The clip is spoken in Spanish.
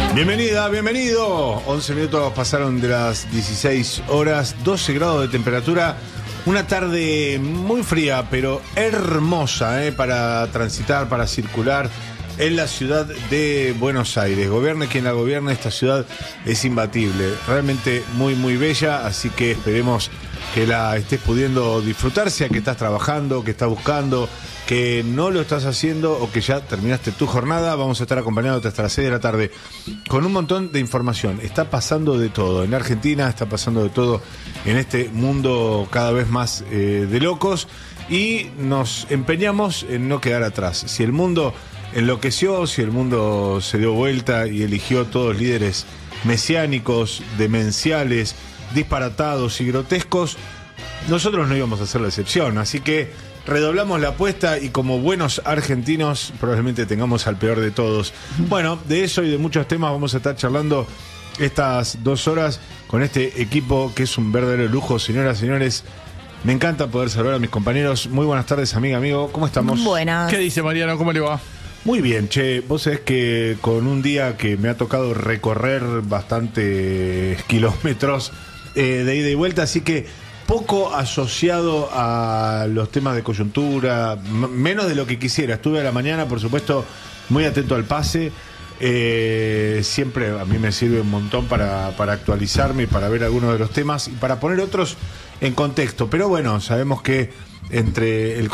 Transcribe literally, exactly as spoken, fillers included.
Bienvenida, bienvenido. once minutos pasaron de las dieciséis horas, doce grados de temperatura. Una tarde muy fría, pero hermosa, ¿eh? Para transitar, para circular en la ciudad de Buenos Aires. Gobierne quien la gobierne, esta ciudad es imbatible. Realmente muy, muy bella, así que esperemos que la estés pudiendo disfrutar, sea que estás trabajando, que estás buscando, que no lo estás haciendo o que ya terminaste tu jornada. Vamos a estar acompañándote hasta las seis de la tarde con un montón de información. Está pasando de todo en Argentina, está pasando de todo en este mundo cada vez más eh, de locos, y nos empeñamos en no quedar atrás. Si el mundo enloqueció, si el mundo se dio vuelta y eligió todos líderes mesiánicos, demenciales, disparatados y grotescos, nosotros no íbamos a hacer la excepción. Así que redoblamos la apuesta y como buenos argentinos probablemente tengamos al peor de todos. Bueno, de eso y de muchos temas vamos a estar charlando estas dos horas con este equipo que es un verdadero lujo. Señoras y señores, me encanta poder saludar a mis compañeros. Muy buenas tardes, amiga, amigo. ¿Cómo estamos? Buenas. ¿Qué dice Mariano? ¿Cómo le va? Muy bien, che. Vos sabés que con un día que me ha tocado recorrer bastantes kilómetros eh, de ida y vuelta, así que poco asociado a los temas de coyuntura, m- menos de lo que quisiera. Estuve a la mañana, por supuesto, muy atento al pase. Eh, siempre a mí me sirve un montón para, para actualizarme y para ver algunos de los temas y para poner otros en contexto. Pero bueno, sabemos que entre el